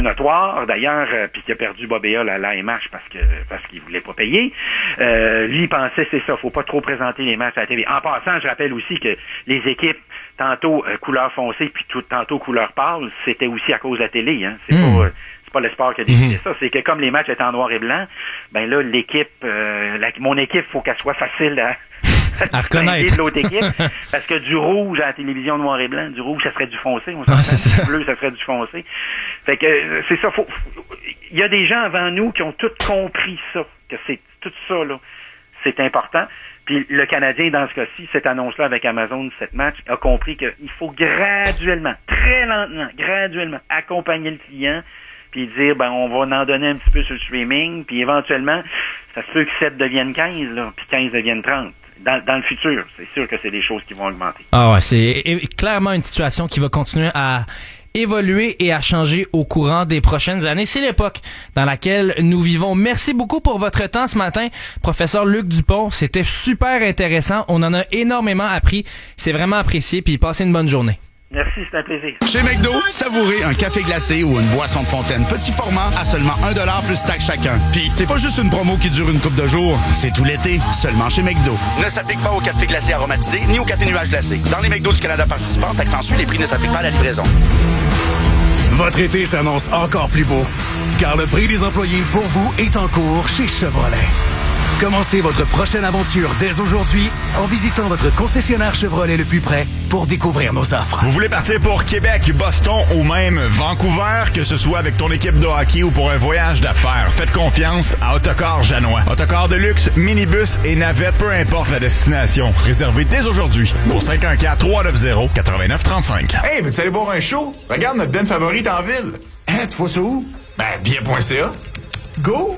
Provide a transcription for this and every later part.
notoire, d'ailleurs, puis qui a perdu Bobéa à l'AMH parce qu'il voulait pas payer. Lui, il pensait, c'est ça, faut pas trop présenter les matchs à la télé. En passant, je rappelle aussi que les équipes, tantôt couleur foncée, puis tantôt couleur pâle, c'était aussi à cause de la télé, hein. C'est pas le sport qui a décidé ça, c'est que comme les matchs étaient en noir et blanc, ben là, l'équipe, mon équipe, faut qu'elle soit facile à reconnaître de l'autre équipe, parce que du rouge à la télévision noir et blanc, du rouge, ça serait du foncé, on s'entend, du bleu, ça serait du foncé. Fait que, c'est ça, il y a des gens avant nous qui ont tout compris ça, que c'est tout ça, là, c'est important. Puis le Canadien, dans ce cas-ci, cette annonce-là avec Amazon, cette match, a compris qu'il faut graduellement, très lentement, graduellement, accompagner le client, puis dire, ben, on va en donner un petit peu sur le streaming, puis éventuellement, ça se peut que 7 deviennent 15, là, puis 15 deviennent 30. Dans le futur, c'est sûr que c'est des choses qui vont augmenter. Ah ouais, c'est clairement une situation qui va continuer à évoluer et à changer au courant des prochaines années. C'est l'époque dans laquelle nous vivons. Merci beaucoup pour votre temps ce matin, professeur Luc Dupont. C'était super intéressant. On en a énormément appris. C'est vraiment apprécié. Puis passez une bonne journée. Merci, c'est un plaisir. Chez McDo, savourez un café glacé ou une boisson de fontaine petit format à seulement $1 plus taxe chacun. Puis c'est pas juste une promo qui dure une couple de jours, c'est tout l'été, seulement chez McDo. Ne s'applique pas au café glacé aromatisé ni au café nuage glacé. Dans les McDo du Canada participants, taxe en sus, les prix ne s'appliquent pas à la livraison. Votre été s'annonce encore plus beau, car le prix des employés pour vous est en cours chez Chevrolet. Commencez votre prochaine aventure dès aujourd'hui en visitant votre concessionnaire Chevrolet le plus près pour découvrir nos offres. Vous voulez partir pour Québec, Boston ou même Vancouver, que ce soit avec ton équipe de hockey ou pour un voyage d'affaires, faites confiance à Autocar Janois. Autocar de luxe, minibus et navette, peu importe la destination. Réservez dès aujourd'hui au 514-390-8935. Hey, veux-tu aller boire un show? Regarde notre band favorite en ville. Hein, tu vois ça où? Ben, bien.ca. Go!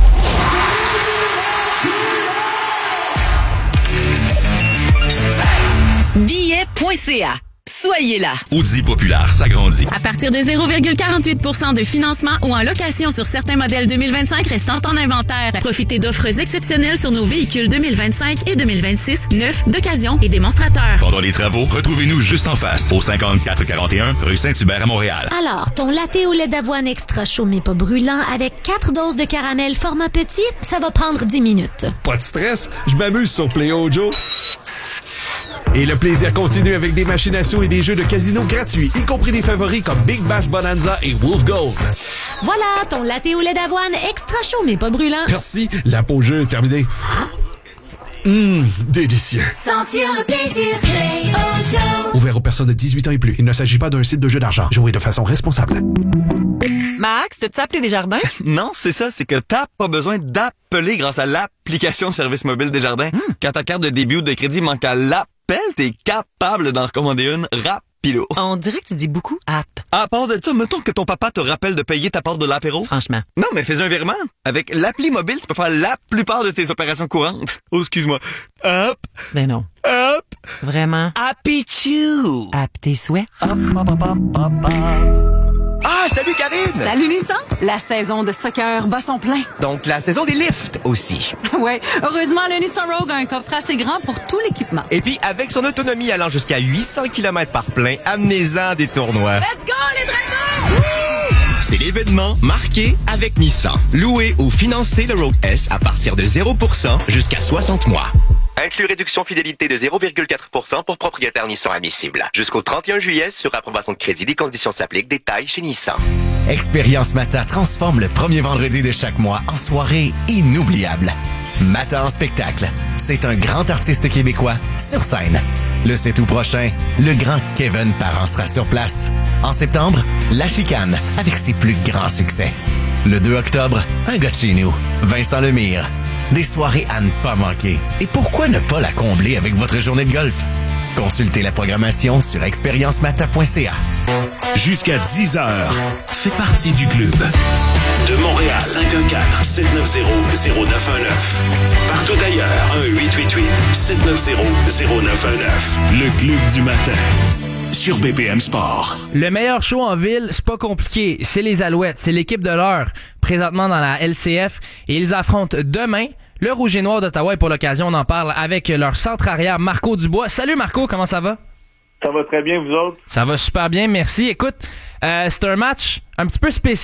Billet.ca. Soyez là. Audi Populaire s'agrandit. À partir de 0,48% de financement ou en location sur certains modèles 2025 restant en inventaire. Profitez d'offres exceptionnelles sur nos véhicules 2025 et 2026, neufs, d'occasion et démonstrateurs. Pendant les travaux, retrouvez-nous juste en face, au 5441 rue Saint-Hubert à Montréal. Alors, ton latte au lait d'avoine extra chaud mais pas brûlant avec 4 doses de caramel format petit, ça va prendre 10 minutes. Pas de stress, je m'amuse sur Play-O Joe. Et le plaisir continue avec des machines à sous et des jeux de casino gratuits, y compris des favoris comme Big Bass Bonanza et Wolf Gold. Voilà, ton latte au lait d'avoine extra chaud mais pas brûlant. Merci, la pause jeu est terminée. Délicieux. Sentir le plaisir, Play-O Joe. Ouvert aux personnes de 18 ans et plus. Il ne s'agit pas d'un site de jeu d'argent. Jouez de façon responsable. Max, t'as-tu appelé Desjardins? Non, c'est ça, c'est que t'as pas besoin d'appeler grâce à l'application de service mobile Desjardins. Quand ta carte de débit ou de crédit manque à l'appel, t'es capable d'en recommander une rapido. On dirait que tu dis beaucoup app. À part de ça, mettons que ton papa te rappelle de payer ta part de l'apéro. Franchement. Non, mais fais un virement. Avec l'appli mobile, tu peux faire la plupart de tes opérations courantes. Oh, excuse-moi. Hop. Ben non. Hop. Vraiment. Happy Chew. App tes souhaits. Hop, hop, hop, hop, hop, hop. Ah, salut Karine! Salut Nissan! La saison de soccer bat son plein. Donc la saison des lifts aussi. Ouais, heureusement le Nissan Rogue a un coffre assez grand pour tout l'équipement. Et puis avec son autonomie allant jusqu'à 800 km par plein, amenez-en des tournois. Let's go les dragons! C'est l'événement marqué avec Nissan. Louez ou financez le Rogue S à partir de 0% jusqu'à 60 mois. Inclus réduction fidélité de 0,4% pour propriétaire Nissan admissible. Jusqu'au 31 juillet, sur approbation de crédit, des conditions s'appliquent. Détails chez Nissan. Expérience Mata transforme le premier vendredi de chaque mois en soirée inoubliable. Mata en spectacle. C'est un grand artiste québécois sur scène. Le 7 août prochain, le grand Kevin Parent sera sur place. En septembre, La Chicane avec ses plus grands succès. Le 2 octobre, un gars de chez nous, Vincent Lemire. Des soirées à ne pas manquer. Et pourquoi ne pas la combler avec votre journée de golf? Consultez la programmation sur expériencemata.ca. Jusqu'à 10h, fais partie du club. De Montréal, 514-790-0919. Partout ailleurs, 1-888-790-0919. Le club du matin. Sur BPM Sport. Le meilleur show en ville, c'est pas compliqué. C'est les Alouettes. C'est l'équipe de l'heure, présentement dans la LCF. Et ils affrontent demain le Rouge et Noir d'Ottawa. Et pour l'occasion, on en parle avec leur centre arrière, Marco Dubois. Salut Marco, comment ça va? Ça va très bien, vous autres? Ça va super bien, merci. Écoute, c'est un match un petit peu spécial.